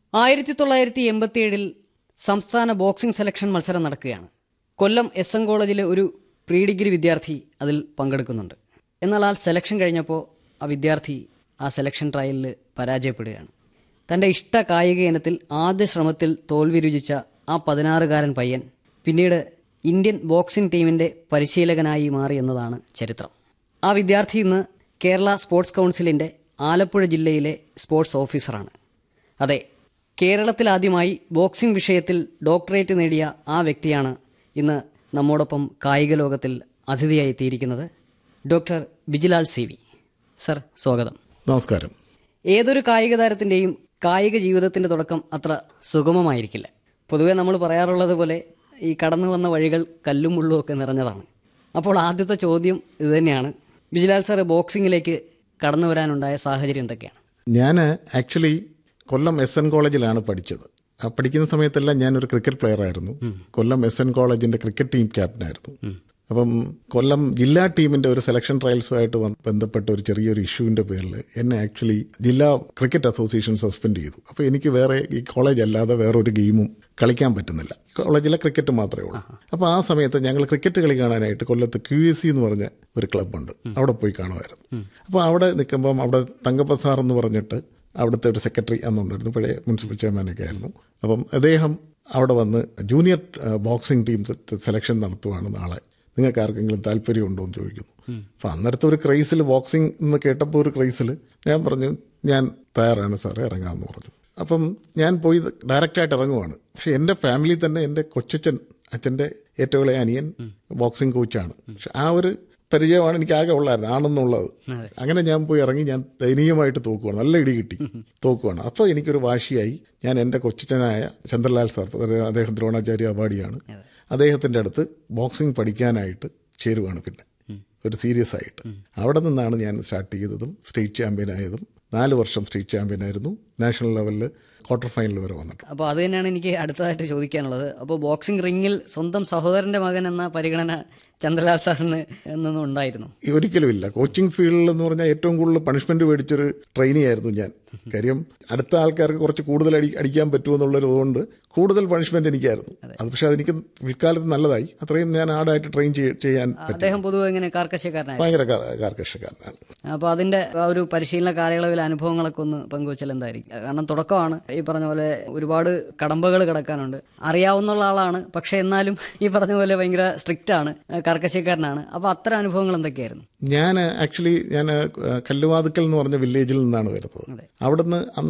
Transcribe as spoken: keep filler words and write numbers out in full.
ആയിരത്തി തൊള്ളായിരത്തി എൺപത്തി ഏഴിൽ സംസ്ഥാന ബോക്സിംഗ് സെലക്ഷൻ മത്സരം നടക്കുകയാണ്. കൊല്ലം എസ് എൻ കോളേജിലെ ഒരു പ്രീ ഡിഗ്രി വിദ്യാർത്ഥി അതിൽ പങ്കെടുക്കുന്നുണ്ട്. എന്നാൽ ആ സെലക്ഷൻ കഴിഞ്ഞപ്പോൾ ആ വിദ്യാർത്ഥി ആ സെലക്ഷൻ ട്രയലിൽ പരാജയപ്പെടുകയാണ്. തൻ്റെ ഇഷ്ട കായിക ഇനത്തിൽ ആദ്യ ശ്രമത്തിൽ തോൽവി രുചിച്ച ആ പതിനാറുകാരൻ പയ്യൻ പിന്നീട് ഇന്ത്യൻ ബോക്സിംഗ് ടീമിൻ്റെ പരിശീലകനായി മാറി എന്നതാണ് ചരിത്രം. ആ വിദ്യാർത്ഥി ഇന്ന് കേരള സ്പോർട്സ് കൗൺസിലിൻ്റെ ആലപ്പുഴ ജില്ലയിലെ സ്പോർട്സ് ഓഫീസറാണ്. അതെ, കേരളത്തിലാദ്യമായി ബോക്സിംഗ് വിഷയത്തിൽ ഡോക്ടറേറ്റ് നേടിയ ആ വ്യക്തിയാണ് ഇന്ന് നമ്മോടൊപ്പം കായിക ലോകത്തിൽ അതിഥിയായി എത്തിയിരിക്കുന്നത്. Doctor Bijilal C V sir, സ്വാഗതം. നമസ്കാരം. ഏതൊരു കായിക താരത്തിൻ്റെയും കായിക ജീവിതത്തിൻ്റെ തുടക്കം അത്ര സുഗമമായിരിക്കില്ല. പൊതുവെ നമ്മൾ പറയാറുള്ളത് പോലെ ഈ കടന്നു വന്ന വഴികൾ കല്ലും മുള്ളും ഒക്കെ നിറഞ്ഞതാണ്. അപ്പോൾ ആദ്യത്തെ ചോദ്യം ഇതുതന്നെയാണ്. ബിജിലാൽ സാർ, ബോക്സിങ്ങിലേക്ക് കടന്നു വരാനുണ്ടായ സാഹചര്യം എന്തൊക്കെയാണ്? ഞാൻ ആക്ച്വലി കൊല്ലം എസ് എൻ കോളേജിലാണ് പഠിച്ചത്. ആ പഠിക്കുന്ന സമയത്തെല്ലാം ഞാനൊരു ക്രിക്കറ്റ് പ്ലെയർ ആയിരുന്നു. കൊല്ലം എസ് എൻ കോളേജിന്റെ ക്രിക്കറ്റ് ടീം ക്യാപ്റ്റനായിരുന്നു. അപ്പം കൊല്ലം ജില്ലാ ടീമിന്റെ ഒരു സെലക്ഷൻ ട്രയൽസുമായിട്ട് ബന്ധപ്പെട്ട ഒരു ചെറിയൊരു ഇഷ്യൂവിന്റെ പേരിൽ എന്നെ ആക്ച്വലി ജില്ലാ ക്രിക്കറ്റ് അസോസിയേഷൻ സസ്പെൻഡ് ചെയ്തു. അപ്പോൾ എനിക്ക് വേറെ ഈ കോളേജ് അല്ലാതെ വേറൊരു ഗെയിമും കളിക്കാൻ പറ്റുന്നില്ല. കോളേജിലെ ക്രിക്കറ്റ് മാത്രമേ ഉള്ളൂ. അപ്പോൾ ആ സമയത്ത് ഞങ്ങൾ ക്രിക്കറ്റ് കളി കാണാനായിട്ട് കൊല്ലത്ത് ക്യു എസ് സി എന്ന് പറഞ്ഞ ഒരു ക്ലബ്ബുണ്ട്, അവിടെ പോയി കാണുമായിരുന്നു. അപ്പോൾ അവിടെ നിൽക്കുമ്പം അവിടെ തങ്കപ്പ സാർ എന്ന് പറഞ്ഞിട്ട് അവിടുത്തെ ഒരു സെക്രട്ടറി അന്നുണ്ടായിരുന്നു, പഴയ മുനിസിപ്പൽ ചെയർമാനൊക്കെ ആയിരുന്നു. അപ്പം അദ്ദേഹം അവിടെ വന്ന് ജൂനിയർ ബോക്സിംഗ് ടീം സെലക്ഷൻ നടത്തുവാണ് നാളെ, നിങ്ങൾക്ക് ആർക്കെങ്കിലും താല്പര്യമുണ്ടോ എന്ന് ചോദിക്കുന്നു. അപ്പം അന്നേരത്തെ ഒരു ക്രൈസിൽ ബോക്സിംഗ് എന്ന് കേട്ടപ്പോൾ ഒരു ക്രൈസിൽ ഞാൻ പറഞ്ഞു ഞാൻ തയ്യാറാണ് സാറേ, ഇറങ്ങാമെന്ന് പറഞ്ഞു. അപ്പം ഞാൻ പോയി ഡയറക്റ്റായിട്ട് ഇറങ്ങുവാണ്. പക്ഷെ എൻ്റെ ഫാമിലി തന്നെ എൻ്റെ കൊച്ചച്ഛൻ, അച്ഛൻ്റെ ഏറ്റവും ഇളയ അനിയൻ ബോക്സിംഗ് കോച്ചാണ്. പക്ഷെ ആ ഒരു പരിചയമാണ് എനിക്ക് ആകെ ഉള്ളായിരുന്നു, ആണെന്നുള്ളത്. അങ്ങനെ ഞാൻ പോയി ഇറങ്ങി, ഞാൻ ദയനീയമായിട്ട് തോക്കുവാണ്, നല്ല ഇടി കിട്ടി, തോക്കുവാണ്. അപ്പോൾ എനിക്കൊരു വാശിയായി. ഞാൻ എൻ്റെ കൊച്ചച്ഛനായ ചന്ദ്രലാൽ സാർ, അദ്ദേഹം ദ്രോണാചാര്യ അവാർഡിയാണ്, അദ്ദേഹത്തിൻ്റെ അടുത്ത് ബോക്സിംഗ് പഠിക്കാനായിട്ട് ചേരുവാണ്. പിന്നെ ഒരു സീരിയസ് ആയിട്ട് അവിടെ നിന്നാണ് ഞാൻ സ്റ്റാർട്ട് ചെയ്തതും സ്റ്റേറ്റ് ചാമ്പ്യൻ ആയതും. നാല് വർഷം സ്റ്റേറ്റ് ചാമ്പ്യൻ ആയിരുന്നു, നാഷണൽ ലെവലിൽ ക്വാർട്ടർ ഫൈനൽ വരെ വന്നിട്ട്. അപ്പോൾ അത് തന്നെയാണ് എനിക്ക് അടുത്തതായിട്ട് ചോദിക്കാനുള്ളത്. അപ്പോൾ ബോക്സിംഗ് റിങ്ങിൽ സ്വന്തം സഹോദരൻ്റെ മകൻ എന്ന പരിഗണന ചന്ദ്രലാൽ സാറിന് എന്നൊന്നും ഉണ്ടായിരുന്നു? ഒരിക്കലും ഇല്ല. കോച്ചിങ് ഫീൽഡിൽ എന്ന് പറഞ്ഞാൽ ഏറ്റവും കൂടുതൽ പണിഷ്മെന്റ് മേടിച്ചൊരു ട്രെയിനി ആയിരുന്നു ഞാൻ. കാര്യം അടുത്ത ആൾക്കാർക്ക് കുറച്ച് കൂടുതൽ അടി അടിക്കാൻ പറ്റുമെന്നുള്ളൊരു കൊണ്ട് കൂടുതൽ പണിഷ്മെന്റ് എനിക്കായിരുന്നു. അത് പക്ഷെ അതെനിക്ക് പിൽക്കാലത്ത് നല്ലതായി. അത്രയും ഞാൻ ആടായിട്ട് ട്രെയിൻ ചെയ്യാൻ പറ്റും. അദ്ദേഹം പൊതുവെ എങ്ങനെ കാർക്കശ്യക്കാരനാണ്? ഭയങ്കര കാർക്കശ്യക്കാരനാണ്. അപ്പോൾ അതിന്റെ ആ ഒരു പരിശീലന കാലയളവിലെ അനുഭവങ്ങളൊക്കെ ഒന്ന് പങ്കുവച്ചാൽ എന്തായിരിക്കും? കാരണം തുടക്കമാണ്, ഈ പറഞ്ഞ പോലെ ഒരുപാട് കടമ്പകൾ കിടക്കാനുണ്ട്. അറിയാവുന്ന ആളാണ്, പക്ഷെ എന്നാലും ഈ പറഞ്ഞ പോലെ ഭയങ്കര സ്ട്രിക്റ്റ് ആണ്, കാർക്കശ്യക്കാരനാണ്. അപ്പോൾ അത്തരം അനുഭവങ്ങൾ എന്തൊക്കെയായിരുന്നു? ഞാൻ ആക്ച്വലി ഞാൻ കല്ലുവാതുക്കൽ എന്ന് പറഞ്ഞ വില്ലേജിൽ നിന്നാണ് വരുന്നത്. അവിടുന്ന്